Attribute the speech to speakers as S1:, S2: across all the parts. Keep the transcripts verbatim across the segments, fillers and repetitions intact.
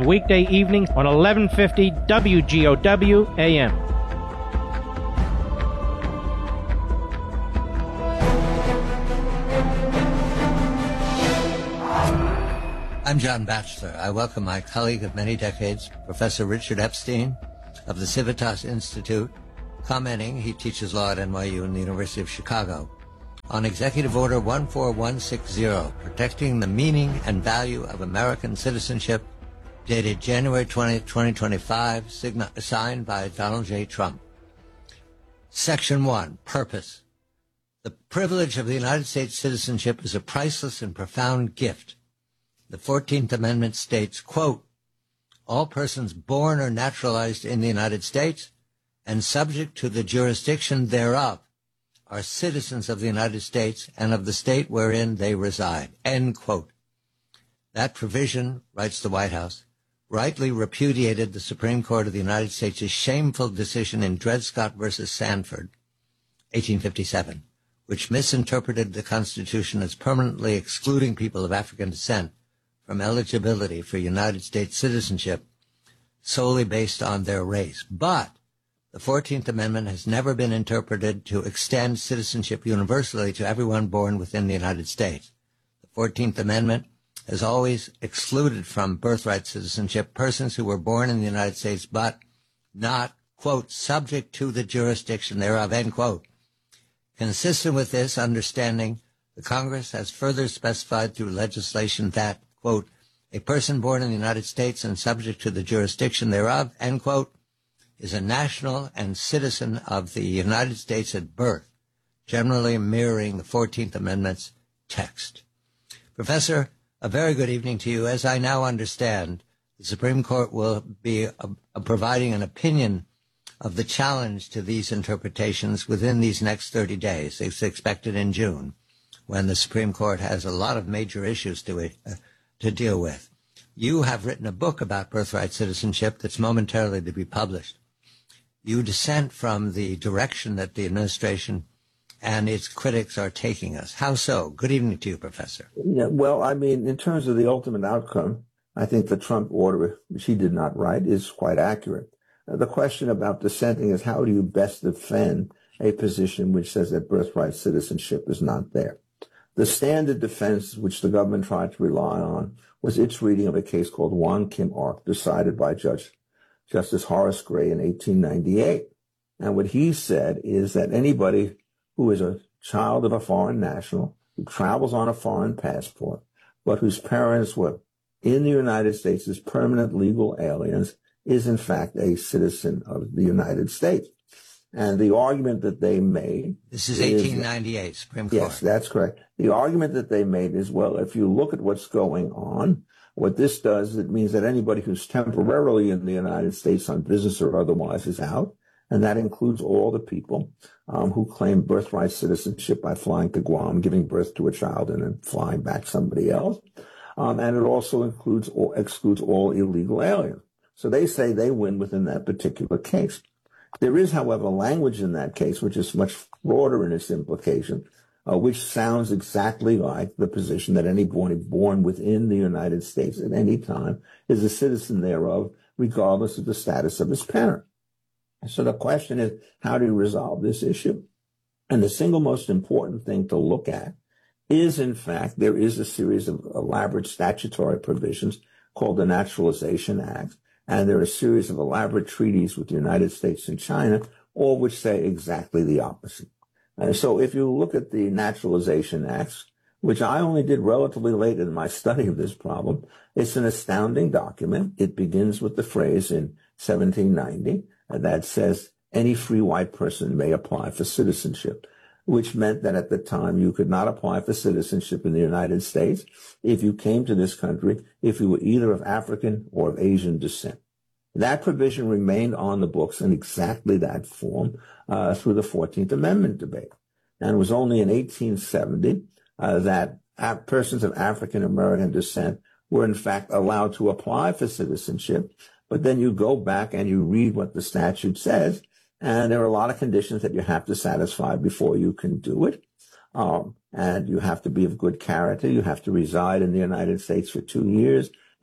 S1: weekday evenings on eleven fifty W G O W A M.
S2: I'm John Batchelor. I welcome my colleague of many decades, Professor Richard Epstein of the Civitas Institute, commenting, he teaches law at N Y U and the University of Chicago, on Executive Order one four one six zero, Protecting the Meaning and Value of American Citizenship, dated January twentieth, twenty twenty-five, sign- signed by Donald J. Trump. Section one, Purpose. The privilege of the United States citizenship is a priceless and profound gift. The fourteenth Amendment states, quote, all persons born or naturalized in the United States and subject to the jurisdiction thereof are citizens of the United States and of the state wherein they reside, end quote. That provision, writes the White House, rightly repudiated the Supreme Court of the United States' shameful decision in Dred Scott versus Sanford, eighteen fifty-seven, which misinterpreted the Constitution as permanently excluding people of African descent from eligibility for United States citizenship solely based on their race. But the fourteenth Amendment has never been interpreted to extend citizenship universally to everyone born within the United States. The fourteenth Amendment has always excluded from birthright citizenship persons who were born in the United States but not, quote, subject to the jurisdiction thereof, end quote. Consistent with this understanding, the Congress has further specified through legislation that, quote, a person born in the United States and subject to the jurisdiction thereof, end quote, is a national and citizen of the United States at birth, generally mirroring the fourteenth Amendment's text. Professor, a very good evening to you. As I now understand, the Supreme Court will be uh, uh, providing an opinion of the challenge to these interpretations within these next thirty days. It's expected in June, when the Supreme Court has a lot of major issues to it. Uh, to deal with. You have written a book about birthright citizenship that's momentarily to be published. You dissent from the direction that the administration and its critics are taking us. How so? Good evening to you, Professor.
S3: Yeah, well, I mean, in terms of the ultimate outcome, I think the Trump order, which he did not write, is quite accurate. Uh, the question about dissenting is how do you best defend a position which says that birthright citizenship is not there? The standard defense which the government tried to rely on was its reading of a case called Wong Kim Ark, decided by Judge Justice Horace Gray in eighteen ninety-eight. And what he said is that anybody who is a child of a foreign national, who travels on a foreign passport, but whose parents were in the United States as permanent legal aliens, is in fact a citizen of the United States. And the argument that they made...
S2: This is eighteen ninety-eight, is, Supreme Court.
S3: Yes, that's correct. The argument that they made is, well, if you look at what's going on, what this does, it means that anybody who's temporarily in the United States on business or otherwise is out. And that includes all the people um, who claim birthright citizenship by flying to Guam, giving birth to a child, and then flying back somebody else. Um, and it also includes all, excludes all illegal aliens. So they say they win within that particular case. There is, however, language in that case which is much broader in its implication, uh, which sounds exactly like the position that anybody born within the United States at any time is a citizen thereof, regardless of the status of his parent. So the question is, how do you resolve this issue? And the single most important thing to look at is, in fact, there is a series of elaborate statutory provisions called the Naturalization Act. And there are a series of elaborate treaties with the United States and China, all which say exactly the opposite. And so if you look at the Naturalization Acts, which I only did relatively late in my study of this problem, it's an astounding document. It begins with the phrase in seventeen ninety that says any free white person may apply for citizenship, which meant that at the time you could not apply for citizenship in the United States if you came to this country if you were either of African or of Asian descent. That provision remained on the books in exactly that form uh, through the fourteenth Amendment debate. And it was only in eighteen seventy uh, that uh, persons of African American descent were in fact allowed to apply for citizenship. But then you go back and you read what the statute says, and there are a lot of conditions that you have to satisfy before you can do it. Um, and you have to be of good character. You have to reside in the United States for two years.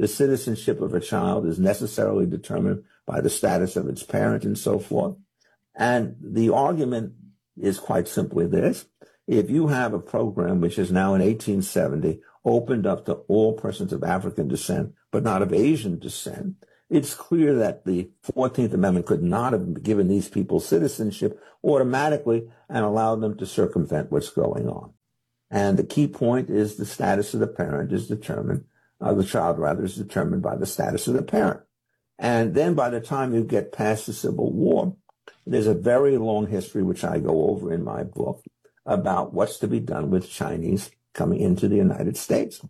S3: the citizenship of a child is necessarily determined by the status of its parent and so forth. And the argument is quite simply this. If you have a program which is now in eighteen seventy opened up to all persons of African descent, but not of Asian descent, it's clear that the fourteenth Amendment could not have given these people citizenship automatically and allowed them to circumvent what's going on. And the key point is the status of the parent is determined, uh, the child rather is determined by the status of the parent. And then by the time you get past the Civil War, there's a very long history, which I go over in my book, about what's to be done with Chinese coming into the United States.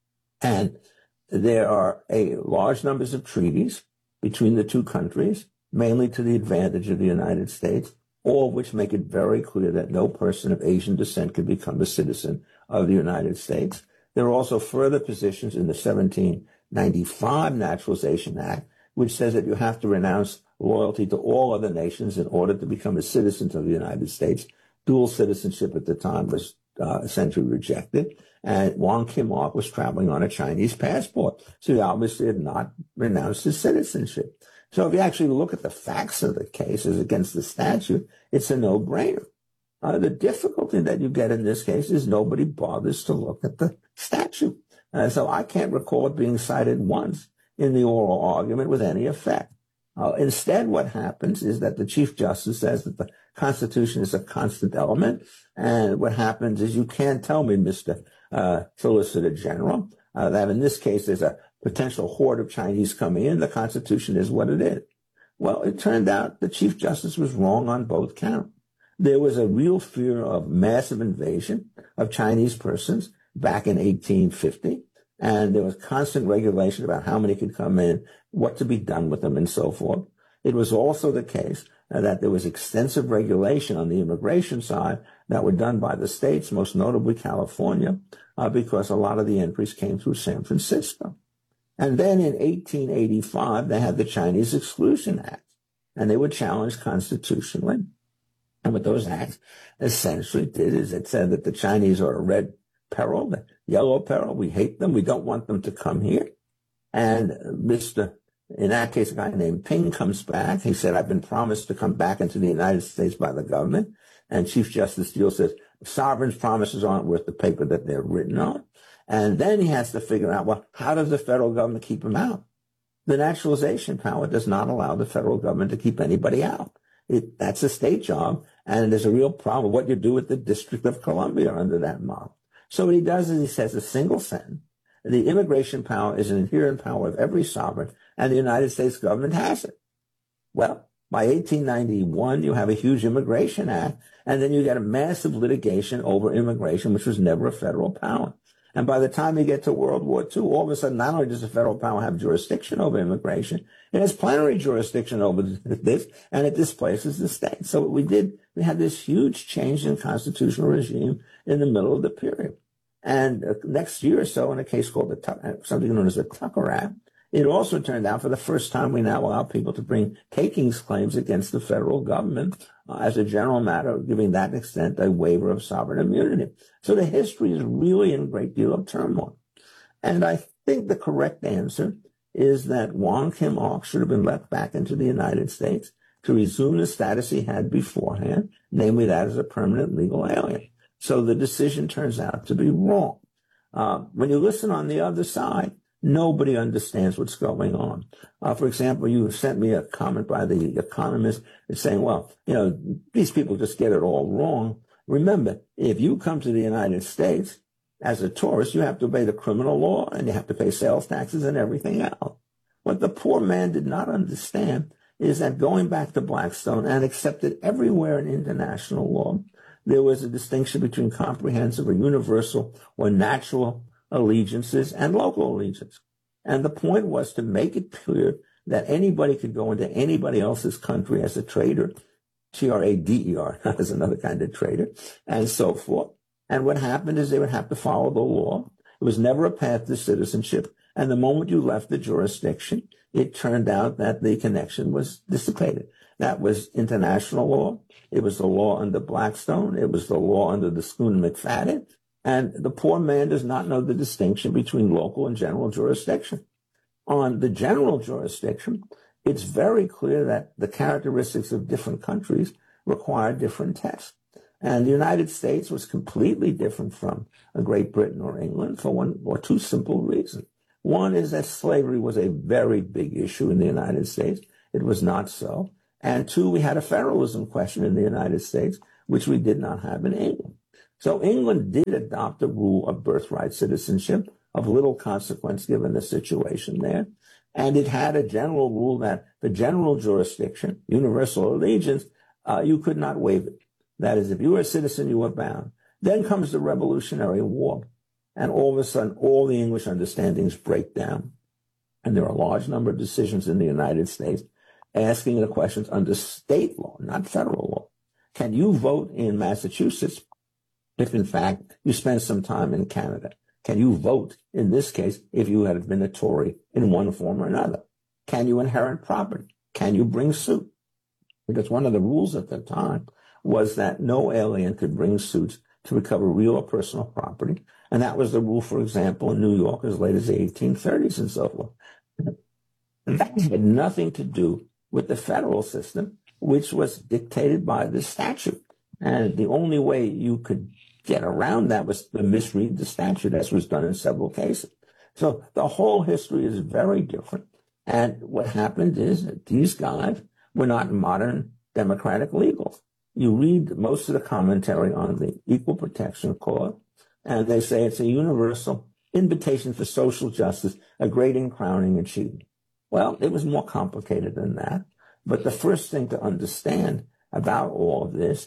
S3: And there are a large numbers of treaties between the two countries, mainly to the advantage of the United States, all of which make it very clear that no person of Asian descent can become a citizen of the United States. There are also further positions in the seventeen ninety-five Naturalization Act, which says that you have to renounce loyalty to all other nations in order to become a citizen of the United States. Dual citizenship at the time was uh, essentially rejected, and Wong Kim-ark was traveling on a Chinese passport, so he obviously had not renounced his citizenship. So if you actually look at the facts of the case as against the statute, it's a no-brainer. Uh, the difficulty that you get in this case is nobody bothers to look at the statute. Uh, so I can't recall it being cited once in the oral argument with any effect. Uh, instead, what happens is that the Chief Justice says that the Constitution is a constant element, and what happens is you can't tell me, Mister Uh, Solicitor General, uh, that in this case there's a potential horde of Chinese coming in. The Constitution is what it is. Well, it turned out the Chief Justice was wrong on both counts. There was a real fear of massive invasion of Chinese persons back in eighteen fifty, and there was constant regulation about how many could come in, what to be done with them, and so forth. It was also the case uh, that there was extensive regulation on the immigration side that were done by the states, most notably California, uh, because a lot of the entries came through San Francisco. And then in eighteen eighty-five, they had the Chinese Exclusion Act, and they were challenged constitutionally. And what those acts essentially did is it said that the Chinese are a red peril, the yellow peril. We hate them. We don't want them to come here. And Mister In that case, a guy named Ping comes back. He said, I've been promised to come back into the United States by the government. And Chief Justice Steele says, sovereign's promises aren't worth the paper that they're written on. And then he has to figure out, well, how does the federal government keep him out? The naturalization power does not allow the federal government to keep anybody out. It, that's a state job, and there's a real problem what you do with the District of Columbia under that model. So what he does is he says a single sentence. The immigration power is an inherent power of every sovereign, and the United States government has it. Well, by eighteen ninety-one, you have a huge Immigration Act, and then you get a massive litigation over immigration, which was never a federal power. And by the time you get to World War Two, all of a sudden, not only does the federal power have jurisdiction over immigration, it has plenary jurisdiction over this, and it displaces the state. So what we did, we had this huge change in constitutional regime in the middle of the period. And uh, next year or so, in a case called the something known as the Tucker Act, it also turned out for the first time we now allow people to bring takings claims against the federal government uh, as a general matter, giving that extent a waiver of sovereign immunity. So the history is really in a great deal of turmoil. And I think the correct answer is that Wong Kim-ark should have been let back into the United States to resume the status he had beforehand, namely that as a permanent legal alien. So the decision turns out to be wrong. Uh, when you listen on the other side, nobody understands what's going on. Uh, for example, you sent me a comment by The Economist saying, well, you know, these people just get it all wrong. Remember, if you come to the United States as a tourist, you have to obey the criminal law and you have to pay sales taxes and everything else. What the poor man did not understand is that going back to Blackstone and accepted everywhere in international law, there was a distinction between comprehensive or universal or natural allegiances and local allegiance. And the point was to make it clear that anybody could go into anybody else's country as a trader, T R A D E R, as another kind of trader, and so forth. And what happened is they would have to follow the law. It was never a path to citizenship. And the moment you left the jurisdiction, it turned out that the connection was dissipated. That was international law. It was the law under Blackstone. It was the law under the Schoon-McFadden. And the poor man does not know the distinction between local and general jurisdiction. On the general jurisdiction, it's very clear that the characteristics of different countries require different tests. And the United States was completely different from Great Britain or England for one or two simple reasons. One is that slavery was a very big issue in the United States. It was not so. And two, we had a federalism question in the United States, which we did not have in England. So England did adopt a rule of birthright citizenship of little consequence given the situation there. And it had a general rule that the general jurisdiction, universal allegiance, uh, you could not waive it. That is, if you were a citizen, you were bound. Then comes the Revolutionary War. And all of a sudden, all the English understandings break down. And there are a large number of decisions in the United States asking the questions under state law, not federal law. Can you vote in Massachusetts if, in fact, you spend some time in Canada? Can you vote, in this case, if you had been a Tory in one form or another? Can you inherit property? Can you bring suit? Because one of the rules at the time was that no alien could bring suits to recover real or personal property. And that was the rule, for example, in New York as late as the eighteen thirties and so forth. And that had nothing to do with the federal system, which was dictated by the statute. And the only way you could get around that was to misread the statute, as was done in several cases. So the whole history is very different. And what happened is that these guys were not modern democratic legals. You read most of the commentary on the Equal Protection Clause, and they say it's a universal invitation for social justice, a great and crowning achievement. Well, it was more complicated than that. But the first thing to understand about all of this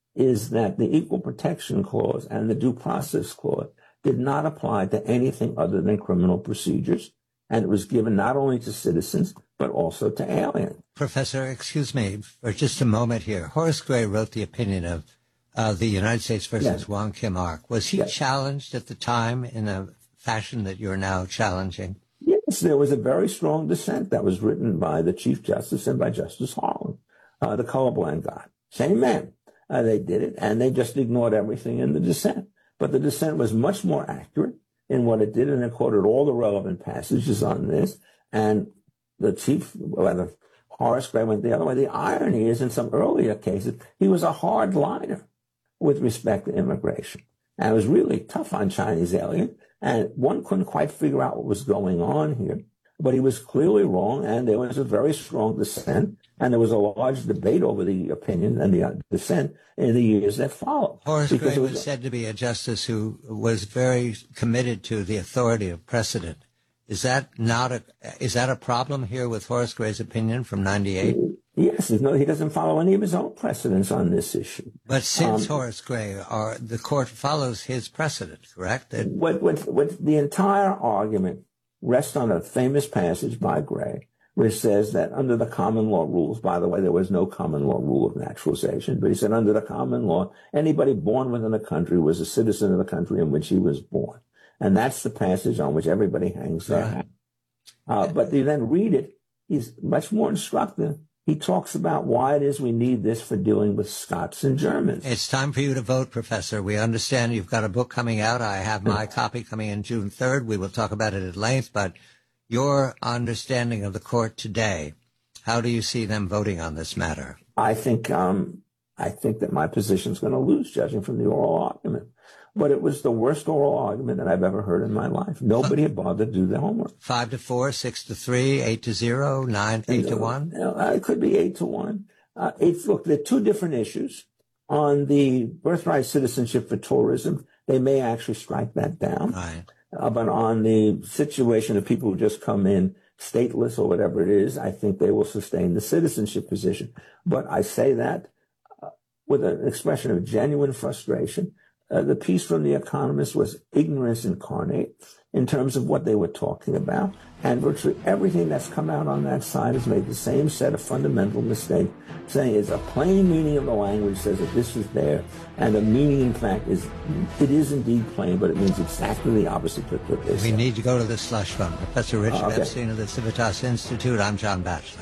S3: is that the Equal Protection Clause and the Due Process Clause did not apply to anything other than criminal procedures. And it was given not only to citizens, but also to aliens.
S2: Professor, excuse me for just a moment here. Horace Gray wrote the opinion of uh, the United States versus yes. Wong Kim Ark. Was he yes. challenged at the time in a fashion that you're now challenging?
S3: Yes, there was a very strong dissent that was written by the Chief Justice and by Justice Harlan, uh, the colorblind guy. Same man. Uh, they did it, and they just ignored everything in the dissent. But the dissent was much more accurate in what it did, and it quoted all the relevant passages on this. And the chief, well, Horace Gray went the other way. The irony is, in some earlier cases, he was a hard liner with respect to immigration. And it was really tough on Chinese aliens. And one couldn't quite figure out what was going on here. But he was clearly wrong, and there was a very strong dissent. And there was a large debate over the opinion and the dissent in the years that followed.
S2: Horace Gray was, was said to be a justice who was very committed to the authority of precedent. Is that not a is that a problem here with Horace Gray's opinion from ninety-eight?
S3: Yes, no, he doesn't follow any of his own precedents on this issue.
S2: But since um, Horace Gray, are, the court follows his precedent, correct? That
S3: what, what, what the entire argument rests on a famous passage by Gray, which says that under the common law rules, by the way, there was no common law rule of naturalization, but he said under the common law, anybody born within a country was a citizen of the country in which he was born. And that's the passage on which everybody hangs their hat. Uh, but you then read it, he's much more instructive. He talks about why it is we need this for dealing with Scots and Germans.
S2: It's time for you to vote, Professor. We understand you've got a book coming out. I have my copy coming in June third. We will talk about it at length, but your understanding of the court today, how do you see them voting on this matter?
S3: I think, um, I think that my position is going to lose, judging from the oral argument. But it was the worst oral argument that I've ever heard in my life. Nobody had bothered to do the homework.
S2: Five to four, six to three, eight to zero, nine, eight and, to one?
S3: Uh, it could be eight to one. Uh, eight, look, there are two different issues. On the birthright citizenship for tourism, they may actually strike that down.
S2: Right.
S3: Uh, but on the situation of people who just come in stateless or whatever it is, I think they will sustain the citizenship position. But I say that uh, with an expression of genuine frustration. Uh, the piece from The Economist was ignorance incarnate in terms of what they were talking about. And virtually everything that's come out on that side has made the same set of fundamental mistakes, saying it's a plain meaning of the language says that this is there. And the meaning, in fact, is it is indeed plain, but it means exactly the opposite of what they say.
S2: We need to go to the slush fund. Professor Richard
S3: uh, okay.
S2: Epstein of the Civitas Institute. I'm John Batchelor.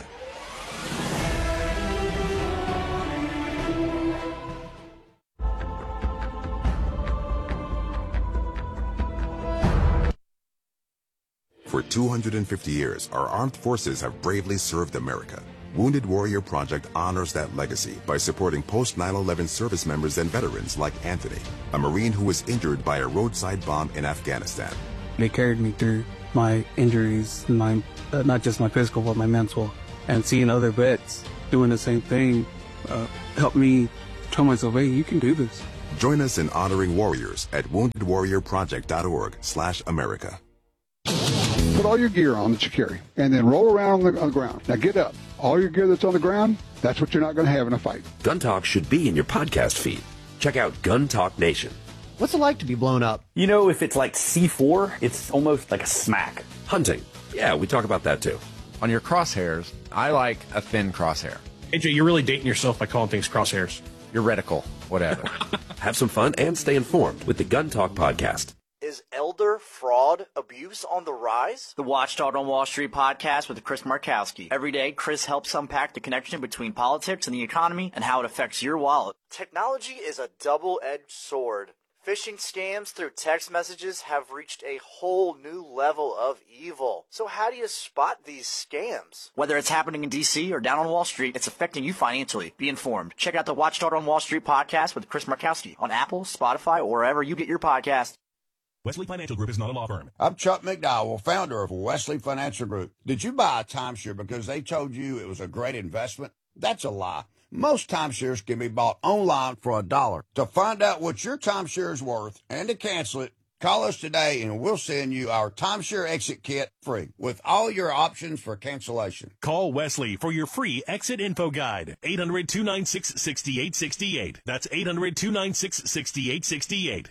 S4: For two hundred fifty years, our armed forces have bravely served America. Wounded Warrior Project honors that legacy by supporting post nine eleven service members and veterans like Anthony, a Marine who was injured by a roadside bomb in Afghanistan.
S5: They carried me through my injuries, my uh, not just my physical, but my mental. And seeing other vets doing the same thing uh, helped me tell myself, hey, you can do this.
S4: Join us in honoring warriors at wounded warrior project dot org slash America.
S6: Put all your gear on that you carry, and then roll around on the, on the ground. Now get up. All your gear that's on the ground, that's what you're not going to have in a fight.
S7: Gun Talk should be in your podcast feed. Check out Gun Talk Nation.
S8: What's it like to be blown up?
S9: You know, if it's like C four, it's almost like a smack.
S7: Hunting. Yeah, we talk about that too.
S10: On your crosshairs, I like a thin crosshair.
S11: A J, you're really dating yourself by calling things crosshairs.
S10: Your reticle, whatever.
S7: Have some fun and stay informed with the Gun Talk podcast.
S12: Is elder fraud abuse on the rise?
S13: The Watchdog on Wall Street podcast with Chris Markowski. Every day, Chris helps unpack the connection between politics and the economy and how it affects your wallet.
S12: Technology is a double-edged sword. Phishing scams through text messages have reached a whole new level of evil. So how do you spot these scams?
S13: Whether it's happening in D C or down on Wall Street, it's affecting you financially. Be informed. Check out the Watchdog on Wall Street podcast with Chris Markowski on Apple, Spotify, or wherever you get your podcast.
S14: Wesley Financial Group is not a law firm.
S15: I'm Chuck McDowell, founder of Wesley Financial Group. Did you buy a timeshare because they told you it was a great investment? That's a lie. Most timeshares can be bought online for a dollar. To find out what your timeshare is worth and to cancel it, call us today and we'll send you our timeshare exit kit free with all your options for cancellation.
S14: Call Wesley for your free exit info guide. eight hundred, two nine six, six eight six eight. That's eight hundred, two nine six, six eight six eight.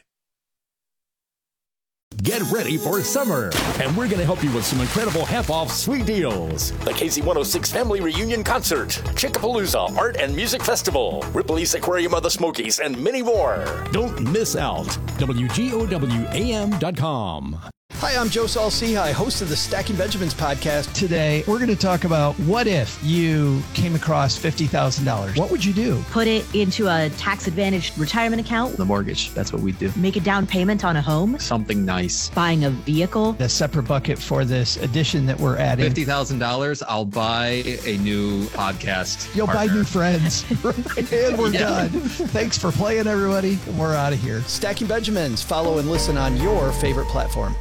S16: Get ready for summer, and we're going to help you with some incredible half-off sweet deals.
S17: The K Z one oh six Family Reunion Concert, Chickapalooza Art and Music Festival, Ripley's Aquarium of the Smokies, and many more.
S16: Don't miss out. W G O W A M dot com.
S8: Hi, I'm Joe Saul-Sehy, host of the Stacking Benjamins podcast.
S18: Today, we're going to talk about what if you came across fifty thousand dollars? What would you do?
S19: Put it into a tax-advantaged retirement account.
S18: The mortgage, that's what we do.
S19: Make a down payment on a home.
S18: Something nice.
S19: Buying a vehicle.
S18: A separate bucket for this addition that we're adding.
S20: fifty thousand dollars, I'll buy a new podcast
S18: You'll
S20: partner.
S18: buy new friends. And we're yeah. done. Thanks for playing, everybody. We're out of here.
S8: Stacking Benjamins. Follow and listen on your favorite platform.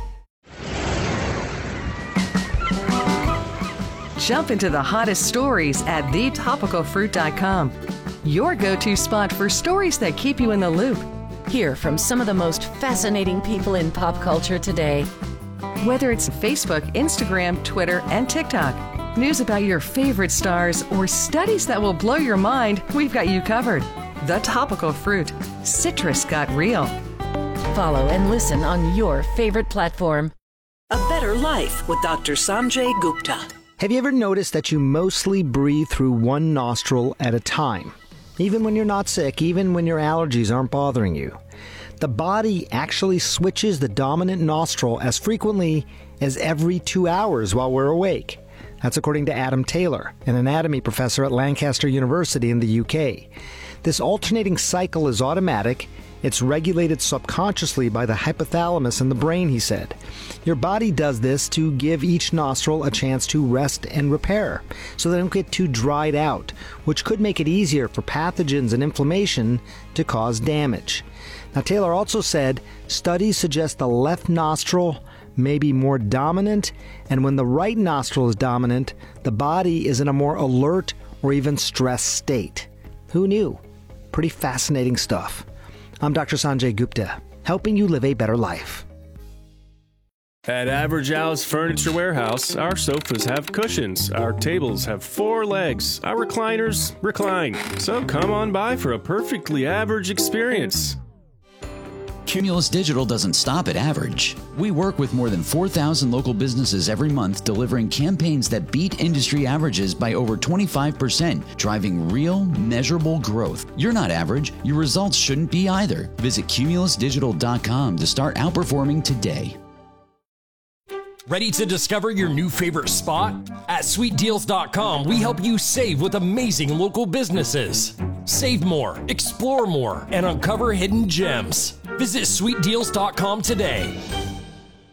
S21: Jump into the hottest stories at the topical fruit dot com. Your go-to spot for stories that keep you in the loop.
S22: Hear from some of the most fascinating people in pop culture today.
S21: Whether it's Facebook, Instagram, Twitter, and TikTok, news about your favorite stars, or studies that will blow your mind, we've got you covered. The Topical Fruit. Citrus got real.
S22: Follow and listen on your favorite platform.
S23: A Better Life with Doctor Sanjay Gupta.
S24: Have you ever noticed that you mostly breathe through one nostril at a time? Even when you're not sick, even when your allergies aren't bothering you. The body actually switches the dominant nostril as frequently as every two hours while we're awake. That's according to Adam Taylor, an anatomy professor at Lancaster University in the U K. This alternating cycle is automatic. It's regulated subconsciously by the hypothalamus in the brain, he said. Your body does this to give each nostril a chance to rest and repair, so they don't get too dried out, which could make it easier for pathogens and inflammation to cause damage. Now, Taylor also said studies suggest the left nostril may be more dominant, and when the right nostril is dominant, the body is in a more alert or even stressed state. Who knew? Pretty fascinating stuff. I'm Doctor Sanjay Gupta, helping you live a better life.
S25: At Average Al's Furniture Warehouse, our sofas have cushions, our tables have four legs, our recliners recline. So come on by for a perfectly average experience.
S26: Cumulus Digital doesn't stop at average. We work with more than four thousand local businesses every month, delivering campaigns that beat industry averages by over twenty-five percent, driving real, measurable growth. You're not average. Your results shouldn't be either. Visit cumulus digital dot com to start outperforming today.
S27: Ready to discover your new favorite spot? At sweet deals dot com, we help you save with amazing local businesses. Save more, explore more, and uncover hidden gems. Visit sweet deals dot com today.